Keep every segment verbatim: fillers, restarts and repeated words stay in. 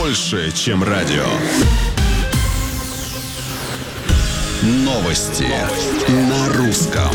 больше, чем радио. Новости, Новости. На русском.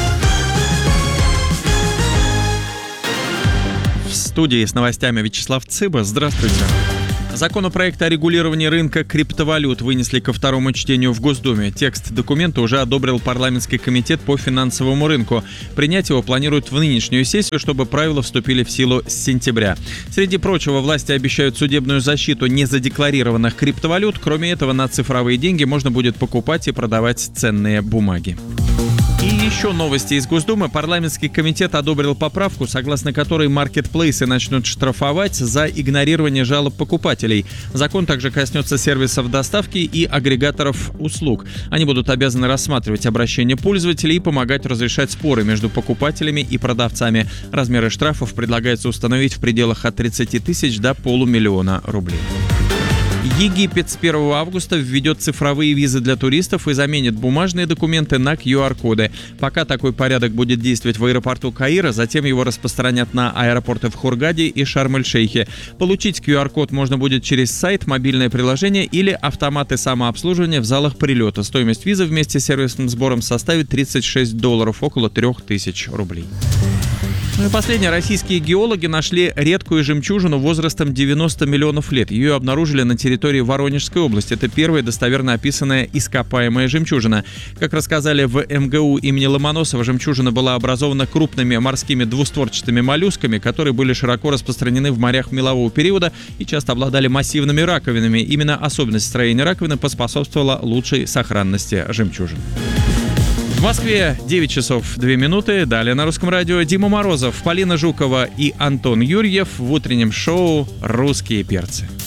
В студии с новостями Вячеслав Цыба. Здравствуйте. Законопроект о регулировании рынка криптовалют вынесли ко второму чтению в Госдуме. Текст документа уже одобрил парламентский комитет по финансовому рынку. Принять его планируют в нынешнюю сессию, чтобы правила вступили в силу с сентября. Среди прочего, власти обещают судебную защиту незадекларированных криптовалют. Кроме этого, на цифровые деньги можно будет покупать и продавать ценные бумаги. И еще новости из Госдумы. Парламентский комитет одобрил поправку, согласно которой маркетплейсы начнут штрафовать за игнорирование жалоб покупателей. Закон также коснется сервисов доставки и агрегаторов услуг. Они будут обязаны рассматривать обращения пользователей и помогать разрешать споры между покупателями и продавцами. Размеры штрафов предлагается установить в пределах от тридцати тысяч до полумиллиона рублей. Египет с первого августа введет цифровые визы для туристов и заменит бумажные документы на ку ар коды. Пока такой порядок будет действовать в аэропорту Каира, затем его распространят на аэропорты в Хургаде и Шарм-эль-Шейхе. Получить ку ар код можно будет через сайт, мобильное приложение или автоматы самообслуживания в залах прилета. Стоимость визы вместе с сервисным сбором составит тридцать шесть долларов, около трех тысяч рублей. Ну и последнее. Российские геологи нашли редкую жемчужину возрастом девяносто миллионов лет. Ее обнаружили на территории Воронежской области. Это первая достоверно описанная ископаемая жемчужина. Как рассказали в эм гэ у имени Ломоносова, жемчужина была образована крупными морскими двустворчатыми моллюсками, которые были широко распространены в морях мелового периода и часто обладали массивными раковинами. Именно особенность строения раковины поспособствовала лучшей сохранности жемчужин. В Москве девять часов две минуты. Далее на Русском радио Дима Морозов, Полина Жукова и Антон Юрьев в утреннем шоу «Русские перцы».